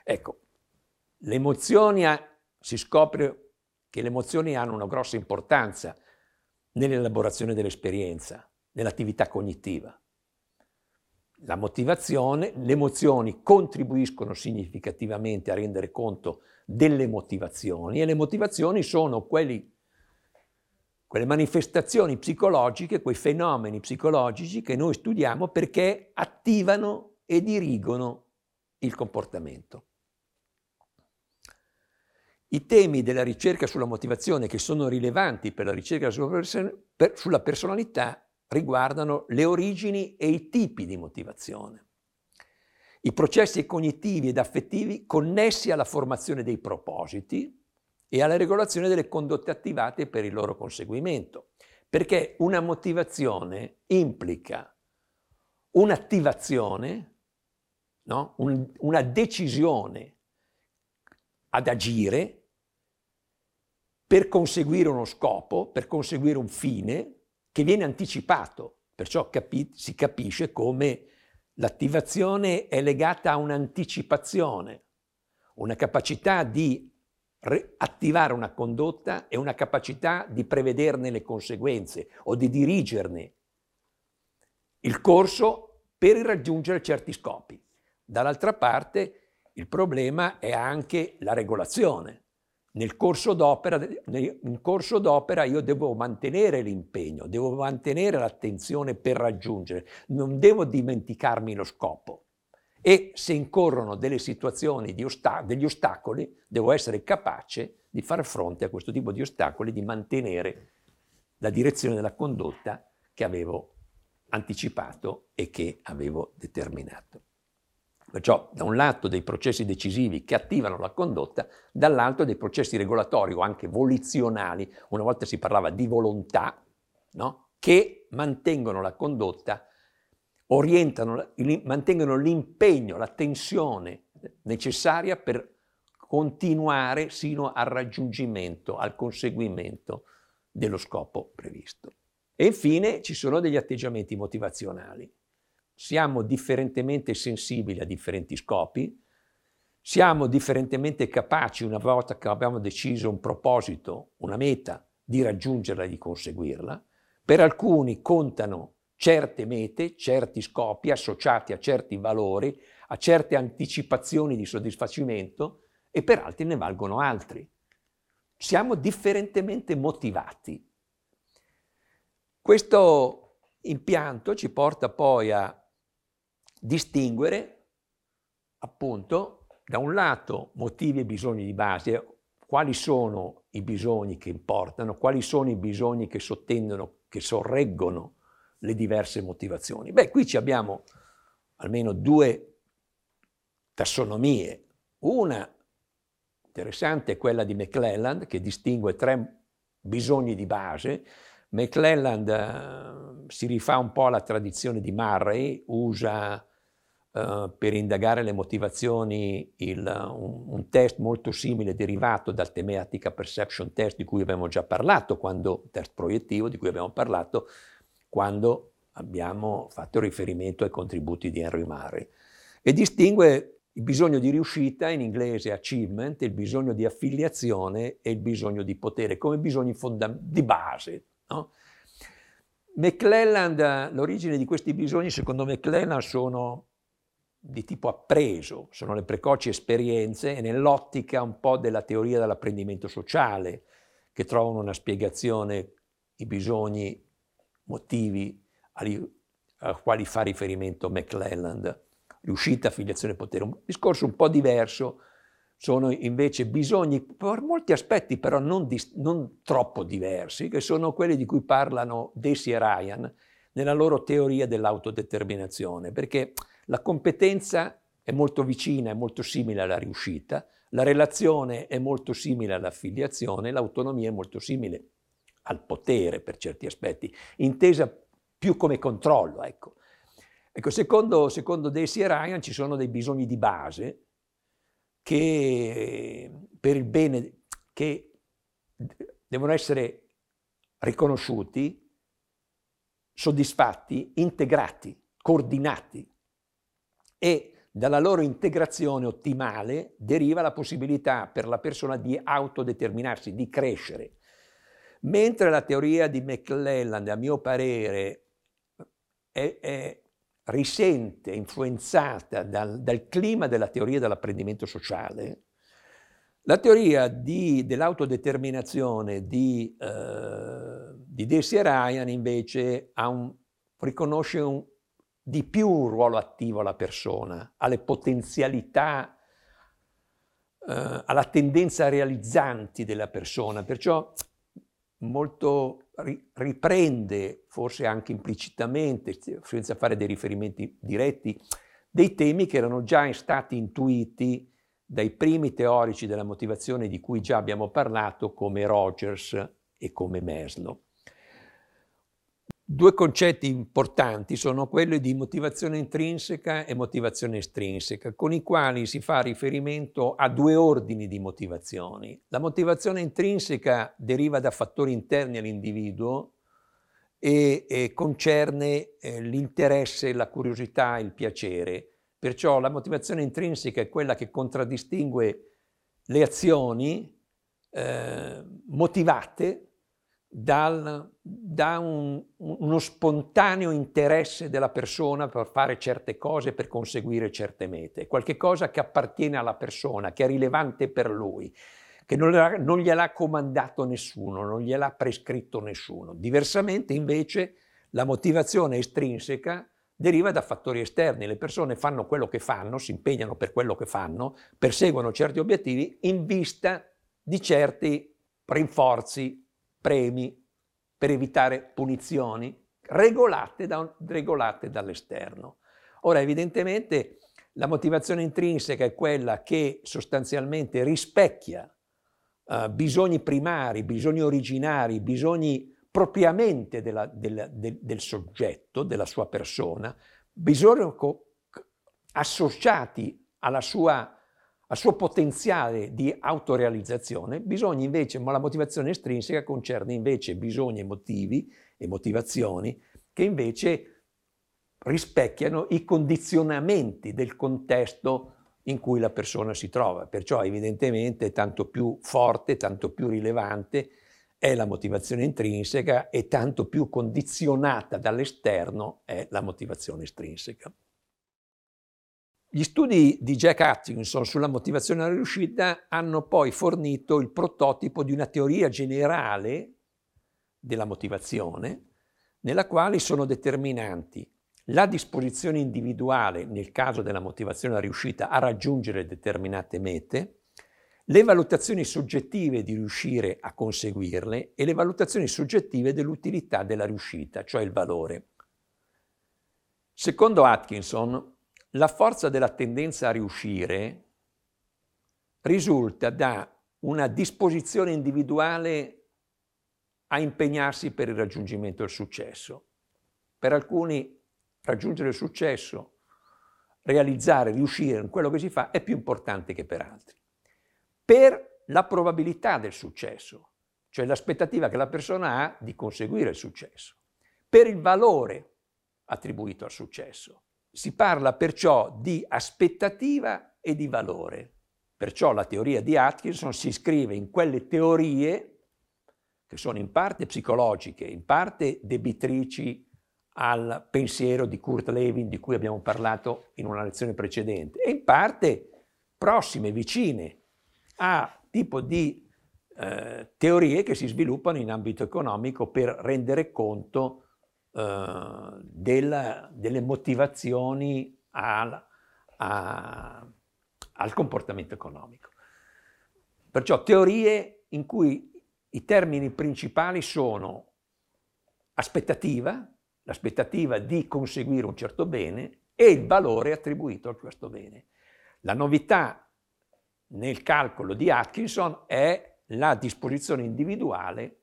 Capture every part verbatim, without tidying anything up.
Ecco, le emozioni, si scopre che le emozioni hanno una grossa importanza nell'elaborazione dell'esperienza, nell'attività cognitiva. La motivazione, le emozioni contribuiscono significativamente a rendere conto delle motivazioni, e le motivazioni sono quelli, quelle manifestazioni psicologiche, quei fenomeni psicologici che noi studiamo perché attivano e dirigono il comportamento. I temi della ricerca sulla motivazione che sono rilevanti per la ricerca sulla personalità riguardano le origini e i tipi di motivazione, i processi cognitivi ed affettivi connessi alla formazione dei propositi e alla regolazione delle condotte attivate per il loro conseguimento, perché una motivazione implica un'attivazione, no? Un, una decisione ad agire per conseguire uno scopo, per conseguire un fine che viene anticipato. Perciò capi- si capisce come l'attivazione è legata a un'anticipazione, una capacità di attivare una condotta e una capacità di prevederne le conseguenze o di dirigerne il corso per raggiungere certi scopi. Dall'altra parte il problema è anche la regolazione. Nel corso d'opera, nel corso d'opera io devo mantenere l'impegno, devo mantenere l'attenzione per raggiungere, non devo dimenticarmi lo scopo. E se incorrono delle situazioni, di osta- degli ostacoli, devo essere capace di far fronte a questo tipo di ostacoli, di mantenere la direzione della condotta che avevo anticipato e che avevo determinato. Perciò da un lato dei processi decisivi che attivano la condotta, dall'altro dei processi regolatori o anche volizionali, una volta si parlava di volontà, no? Che mantengono la condotta, orientano, mantengono l'impegno, la tensione necessaria per continuare sino al raggiungimento, al conseguimento dello scopo previsto. E infine ci sono degli atteggiamenti motivazionali. Siamo differentemente sensibili a differenti scopi, siamo differentemente capaci, una volta che abbiamo deciso un proposito, una meta, di raggiungerla e di conseguirla. Per alcuni contano certe mete, certi scopi associati a certi valori, a certe anticipazioni di soddisfacimento, e per altri ne valgono altri. Siamo differentemente motivati. Questo impianto ci porta poi a distinguere, appunto, da un lato motivi e bisogni di base, quali sono i bisogni che importano, quali sono i bisogni che sottendono, che sorreggono le diverse motivazioni. Beh, qui ci abbiamo almeno due tassonomie. Una interessante è quella di McClelland, che distingue tre bisogni di base. McClelland eh, si rifà un po' alla tradizione di Murray, usa eh, per indagare le motivazioni il, un, un test molto simile derivato dal Thematic Perception Test di cui abbiamo già parlato, quando, test proiettivo di cui abbiamo parlato quando abbiamo fatto riferimento ai contributi di Henry Murray, e distingue il bisogno di riuscita, in inglese achievement, il bisogno di affiliazione e il bisogno di potere come bisogni fonda- di base. No? McClelland, l'origine di questi bisogni, secondo McClelland, sono di tipo appreso, sono le precoci esperienze e nell'ottica un po' della teoria dell'apprendimento sociale, che trovano una spiegazione, i bisogni motivi ai quali fa riferimento McClelland. Riuscita, affiliazione e potere. Un discorso un po' diverso sono invece bisogni, per molti aspetti però non, di, non troppo diversi, che sono quelli di cui parlano Deci e Ryan nella loro teoria dell'autodeterminazione, perché la competenza è molto vicina, è molto simile alla riuscita, la relazione è molto simile all'affiliazione, l'autonomia è molto simile al potere per certi aspetti, intesa più come controllo, ecco. Ecco, secondo, secondo Deci e Ryan ci sono dei bisogni di base che per il bene, che devono essere riconosciuti, soddisfatti, integrati, coordinati, e dalla loro integrazione ottimale deriva la possibilità per la persona di autodeterminarsi, di crescere. Mentre la teoria di McClelland, a mio parere, è, è risente, influenzata dal, dal clima della teoria dell'apprendimento sociale, la teoria dell'autodeterminazione di, eh, di Deci e Ryan invece ha un, riconosce un, di più un ruolo attivo alla persona, alle potenzialità, eh, alla tendenza realizzanti della persona, perciò molto ri, riprende, forse anche implicitamente, senza fare dei riferimenti diretti, dei temi che erano già stati intuiti dai primi teorici della motivazione di cui già abbiamo parlato, come Rogers e come Maslow. Due concetti importanti sono quelli di motivazione intrinseca e motivazione estrinseca, con i quali si fa riferimento a due ordini di motivazioni. La motivazione intrinseca deriva da fattori interni all'individuo e, e concerne eh, l'interesse, la curiosità, il piacere. Perciò la motivazione intrinseca è quella che contraddistingue le azioni eh, motivate dal, da un, uno spontaneo interesse della persona per fare certe cose, per conseguire certe mete. Qualche cosa che appartiene alla persona, che è rilevante per lui, che non, non gliel'ha comandato nessuno, non gliel'ha prescritto nessuno. Diversamente invece la motivazione estrinseca deriva da fattori esterni. Le persone fanno quello che fanno, si impegnano per quello che fanno, perseguono certi obiettivi in vista di certi rinforzi, premi, per evitare punizioni, regolate, da, regolate dall'esterno. Ora, evidentemente, la motivazione intrinseca è quella che sostanzialmente rispecchia uh, bisogni primari, bisogni originari, bisogni propriamente della, della, del, del soggetto, della sua persona, bisogni associati alla sua al suo potenziale di autorealizzazione. Bisogni invece, ma la motivazione estrinseca concerne invece bisogni emotivi e motivazioni che invece rispecchiano i condizionamenti del contesto in cui la persona si trova. Perciò evidentemente tanto più forte, tanto più rilevante è la motivazione intrinseca e tanto più condizionata dall'esterno è la motivazione estrinseca. Gli studi di Jack Atkinson sulla motivazione alla riuscita hanno poi fornito il prototipo di una teoria generale della motivazione, nella quale sono determinanti la disposizione individuale, nel caso della motivazione alla riuscita, a raggiungere determinate mete, le valutazioni soggettive di riuscire a conseguirle e le valutazioni soggettive dell'utilità della riuscita, cioè il valore. Secondo Atkinson, la forza della tendenza a riuscire risulta da una disposizione individuale a impegnarsi per il raggiungimento del successo. Per alcuni raggiungere il successo, realizzare, riuscire in quello che si fa è più importante che per altri. Per la probabilità del successo, cioè l'aspettativa che la persona ha di conseguire il successo. Per il valore attribuito al successo. Si parla perciò di aspettativa e di valore. Perciò la teoria di Atkinson si iscrive in quelle teorie che sono in parte psicologiche, in parte debitrici al pensiero di Kurt Lewin, di cui abbiamo parlato in una lezione precedente, e in parte prossime, vicine a tipo di eh, teorie che si sviluppano in ambito economico per rendere conto Uh, della, delle motivazioni al, a, al comportamento economico. Perciò teorie in cui i termini principali sono aspettativa, l'aspettativa di conseguire un certo bene, e il valore attribuito a questo bene. La novità nel calcolo di Atkinson è la disposizione individuale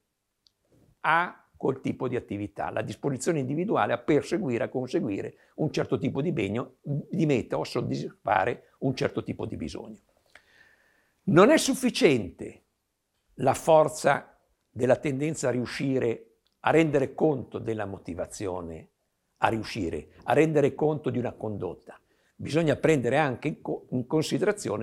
a quel tipo di attività, la disposizione individuale a perseguire, a conseguire un certo tipo di bene, di meta o a soddisfare un certo tipo di bisogno. Non è sufficiente la forza della tendenza a riuscire, a rendere conto della motivazione a riuscire, a rendere conto di una condotta. bisogna prendere anche in, co- in considerazione